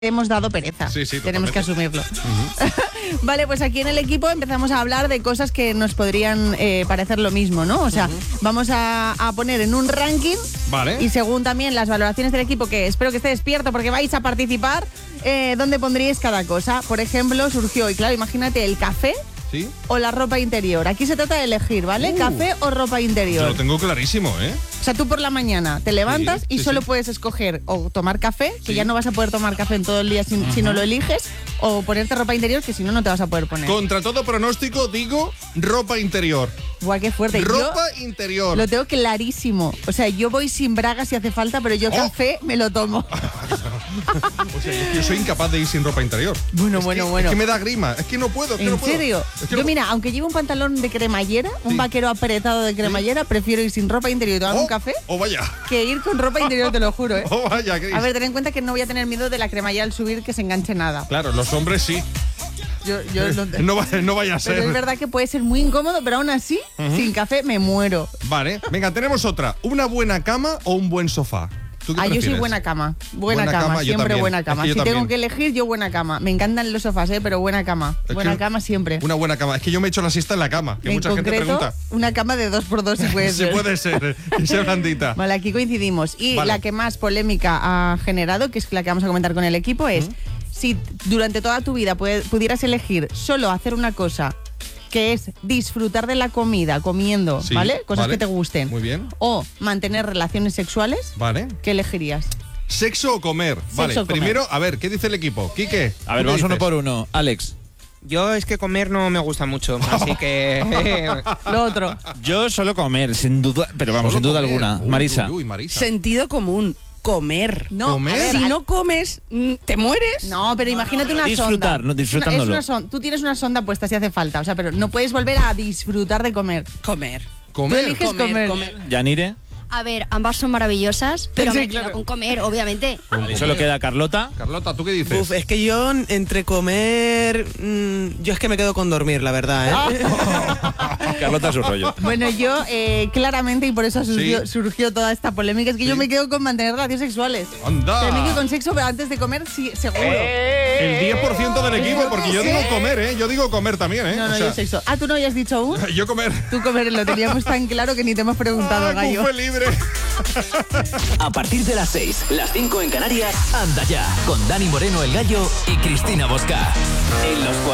hemos dado pereza. Sí, tenemos que asumirlo. Uh-huh. Vale, pues aquí en el equipo empezamos a hablar de cosas que nos podrían parecer lo mismo, ¿no? O sea, vamos a poner en un ranking. Vale. Y según también las valoraciones del equipo, que espero que esté despierto porque vais a participar, ¿dónde pondríais cada cosa? Por ejemplo, surgió, y claro, imagínate el café. ¿Sí? O la ropa interior. Aquí se trata de elegir, ¿vale? Café o ropa interior. Yo lo tengo clarísimo, ¿eh? O sea, tú por la mañana te levantas y solo puedes escoger o tomar café, que ya no vas a poder tomar café en todo el día si no lo eliges, o ponerte ropa interior, que si no, no te vas a poder poner. Contra todo pronóstico, digo ropa interior. Guau, qué fuerte. Ropa interior. Lo tengo clarísimo. O sea, yo voy sin bragas si hace falta, pero yo café me lo tomo. O sea, yo soy incapaz de ir sin ropa interior. Bueno. Es que me da grima. Es que no puedo. ¿En serio? Yo, mira, aunque lleve un pantalón de cremallera, un vaquero apretado de cremallera, prefiero ir sin ropa interior y tomar un café. Vaya. Que ir con ropa interior, te lo juro, ¿eh? Vaya, Cris. A ver, ten en cuenta que no voy a tener miedo de la cremallera al subir que se enganche nada. Claro, los hombres sí. Yo No vaya a ser. Pero es verdad que puede ser muy incómodo, pero aún así, sin café me muero. Vale, venga, tenemos otra. ¿Una buena cama o un buen sofá? ¿Tú qué prefieres? Yo soy buena cama. Buena cama, siempre también. buena cama. Es que si tengo que elegir, yo buena cama. Me encantan los sofás, pero buena cama. Buena cama siempre. Una buena cama. Es que yo me echo la siesta en la cama, que mucha gente pregunta. Una cama de 2x2 si puede ser. Sí puede ser, que sea blandita. Vale, aquí coincidimos. Y la que más polémica ha generado, que es la que vamos a comentar con el equipo, es si durante toda tu vida pudieras elegir solo hacer una cosa, que es disfrutar de la comida, comiendo, ¿vale? Cosas que te gusten. Muy bien. O mantener relaciones sexuales. Vale. ¿Qué elegirías? ¿Sexo o comer? Vale, primero, a ver, ¿qué dice el equipo? Quique. A ver, vamos uno por uno. Alex. Yo es que comer no me gusta mucho, así que... Lo otro. Yo solo comer, sin duda, pero vamos, sin duda alguna. Marisa. Marisa. Sentido común. Comer. No, ¿Comer? Si no comes, te mueres. No, pero imagínate una disfrutar, sonda. no, disfrutándolo. Tú tienes una sonda puesta si hace falta, o sea, pero no puedes volver a disfrutar de comer. Comer. Tú eliges comer. Yanire. A ver, ambas son maravillosas, pero Sí, me quedo claro. con comer, obviamente. Vale, solo queda Carlota. Carlota, ¿tú qué dices? Uf, es que yo entre comer... yo es que me quedo con dormir, la verdad, ¿eh? Carlota es su rollo. Bueno, yo claramente, y por eso surgió toda esta polémica, es que yo me quedo con mantener relaciones sexuales. ¡Anda! También que con sexo, pero antes de comer, sí, seguro. El 10% del equipo, porque yo digo comer, ¿eh? Yo digo comer también, ¿eh? No, yo sexo. Ah, ¿tú no habías dicho aún? Yo comer. Tú comer, lo teníamos tan claro que ni te hemos preguntado, gallo. Fue libre. A partir de las 6, las 5 en Canarias, anda ya, con Dani Moreno el Gallo y Cristina Bosca. En los